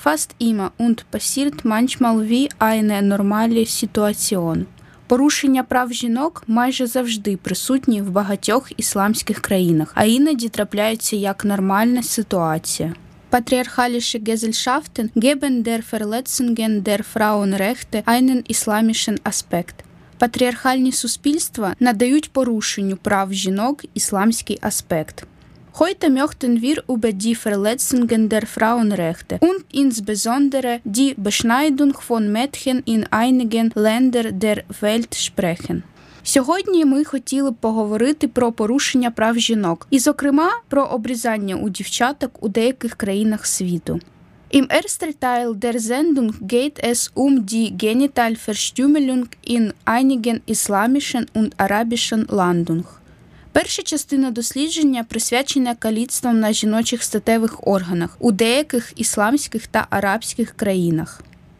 fast immer und passiert manchmal wie eine normale Situation. Порушення прав жінок майже завжди присутні в багатьох ісламських країнах, а іноді трапляються як нормальна ситуація. Patriarchalische Gesellschaften geben der Verletzungen der Frauenrechte einen islamischen Aspekt. Патріархальні суспільства надають порушенню прав жінок ісламський аспект. Heute möchten wir über die Verletzungen der Frauenrechte und insbesondere die Beschneidung von Mädchen in einigen Ländern der Welt sprechen. Сьогодні ми хотіли б поговорити про порушення прав жінок, і, зокрема, про обрізання у дівчаток у деяких країнах світу. Im ersten Teil der Sendung geht es die Genitalverstümmelung in einigen islamischen und arabischen Ländern. Перша частина дослідження присвячена каліцтвам на жіночих статевих органах у деяких ісламських та арабських країнах.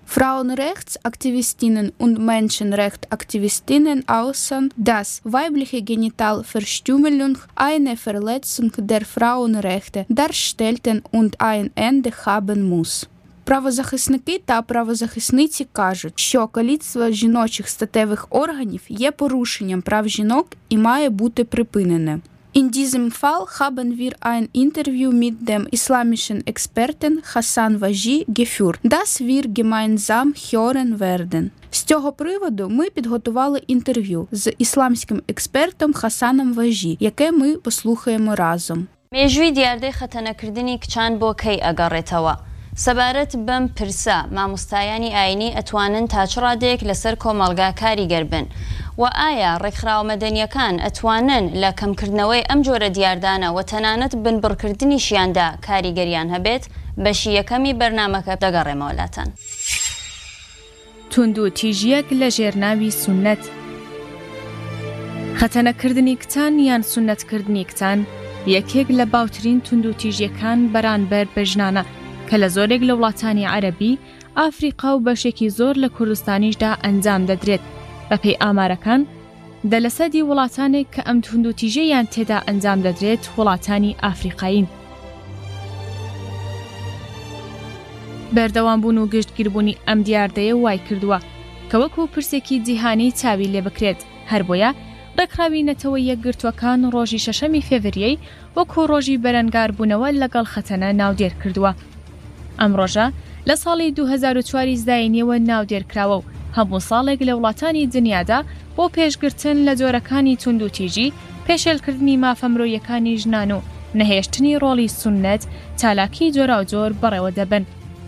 Frauenrechtsaktivistinnen und Menschenrechtsaktivistinnen äußern, dass weibliche Genitalverstümmelung eine Verletzung der Frauenrechte darstellen und ein Ende haben muss. Правозахисники та правозахисниці кажуть, що каліцтво жіночих статевих органів є порушенням прав жінок і має бути припинене. In diesem Fall haben wir ein Interview mit dem islamischen Experten Hassan Vaji geführt, das wir gemeinsam hören werden. З цього приводу ми підготували інтерв'ю з ісламським експертом Хасаном Важі, яке ми послухаємо разом. مێژووی دیاردەی خەتەنەکردنی کچان بۆ کەی ئەگەڕێتەوە؟ سەبارەت بەم پرسە مامۆستایانی ئاینی ئەتوانن تا چ ڕادێک لەسەر کۆمەڵگا کاریگەر بن و ئایا ڕێکخراوەمەدەنیەکان ئەتوانن لە کەمکردنەوەی ئەم جۆرە دیاردانە و تەنانەت بنبڕکردنیشیاندا کاریگەریان هەبێت؟ بەشی یەکەمی بەرنامەکە دەگەڕێمەوەلاتان. توند و تیژیەک لە ژێرناوی سونەت. خەتەنەکردنی کچان یان سونەتکردنی کچان یەکێک لە باوترین توند و تیژیەکان بەرامبەر بە ژنانە کە لە زۆرێک لە وڵاتانی عەرەبی، ئافریقا و بەشێکی زۆر لە کوردستانیشدا ئەنجام دەدرێت. بەپێی ئامارەکان، دە لە سەدی وڵاتانێک کە ئەم توند و تیژەیان تێدا ئەنجام دەدرێت وڵاتانی ئافریقاین. بەردەوامبوون و گشتگیربوونی ئەم دیاردەیە وای کردووە کە وەکو پرسێکی جیهانی چاوی لێ بکرێت. هەر بۆیە ڕێکخراوی نەتەوەی یەکگرتووەکان ڕۆژی 6 فێڤریەی وەکو ڕۆژی بەرەنگاربوونەوە لەگەڵ خەتەنە ناودێر کردووە. ئەم ڕۆژە لە ساڵی 2004 زداینیەوە ناودێرکراوە و هەموو ساڵێک لە وڵاتانی دنیادا بۆ پێشگرتن لە جۆرەکانی توند و تیژی، پێشێلکردنی مافەمرۆیەکانی ژنان و نەهێشتنی ڕۆڵی سونەت چالاکی جۆرا و جۆر بەڕێوە دەبن.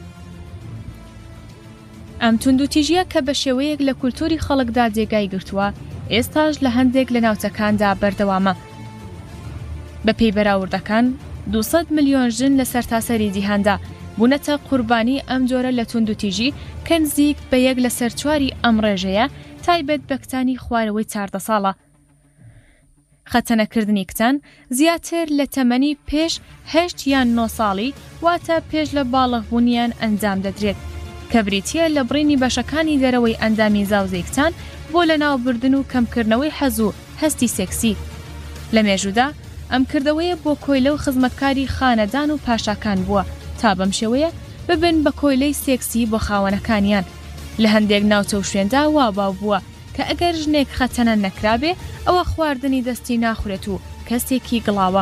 ئەم توند و تیژیە کە بە شێوەیەک لە کولتوری خەڵکدا جێگای گرتووە، ئێستاش لە هەندێک لە ناوچەکاندا بەردەوامە. بەپێی بەراوردەکان 200 ملیۆن ژن لە سەرتاسەری جیهاندا بوونەتە قوربانی ئەم جۆرە لە توند و تیژی کە نزیک بە 1 لە سەر 4 ئەم ڕێژەیە تایبەت بە کچانی خوارەوەی 14 ساڵە. خەتەنەکردنی کچان زیاتر لە تەمەنی پێش 8 یان 9 ساڵی واتە پێش لە باڵغبوونیان ئەنجام دەدرێت کە بریتیە لە بڕینی بەشەکانی دەرەوەی ئەندامی زاوزەی کچان بۆ لە ناوبردن و کەمکردنەوەی حەز و هەستی سێکسی. لە مێژوودا ئەم کردەوەیە بۆ کۆیلە و خزمەتکاری خانەدان و پاشاکان بووە تا بەم شێوەیە ببن بە کۆیلەی سێکسی بۆ خاوەنەکانیان. لە هەندێک ناوچە و شوێندا واباو بووە کە ئەگەر ژنێک خەتەنە نەکرابێ ئەوە خواردنی دەستی ناخورێت و کەسێکی گڵاوە.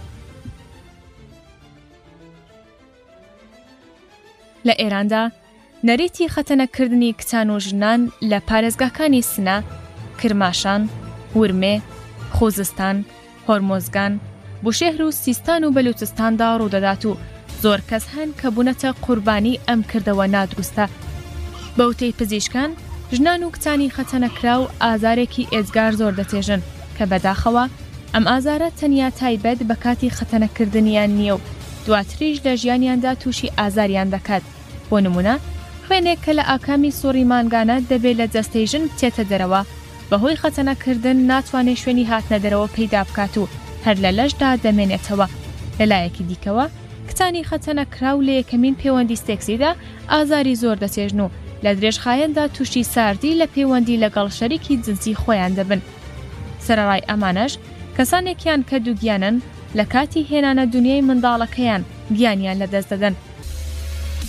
لە ئێراندا نەریتی خەتەنەکردنی کچان و ژنان لە پارێزگاکانی سنە، کرماشان، ورمێ، خوزستان، هۆرمۆزگان، بوشێهر و سیستان و بەلوچستاندا ڕوودەدات و زۆر کەس هەن کە بوونەتە قوربانی ئەم کردەوە نادروستە. بەوتەی پزیشکان، ژنان و کچانی خەتەنەکرا و ئازارێکی ئێجگار زۆر دەتێژن کە بەداخەوە ئەم ئازارە تەنیا تایبەت بە کاتی خەتەنەکردنیان نییە و دواتریش لە ژیانیاندا تووشی ئازاریان دەکات. بۆ نمونە، خوێنێک کە لە ئاکامی سوڕی مانگانە دەبێت لە جەستەی ژن بچێتە دەرەوە، بەهۆی خەتەنەکردن ناتوانێت شوێنی هاتنە دەرەوە پەیدا بکات و هەر لە لەشدا دەمێنێتەوە. لەلایەکی دیکەوە، کچانی خەتەنەکرا و لە یەکەمین پەیوەندی سێکسیدا ئازاری زۆر دەچێژن و لە درێژخایەندا تووشی ساردی لە پەیوەندی لەگەڵ شەریکی جنسی خۆیان دەبن. سەرەڕای ئەمانەش کەسانێکیان کە دووگیانن لە کاتی هێنانە دنیای منداڵەکەیان گیانیان لەدەست دەدەن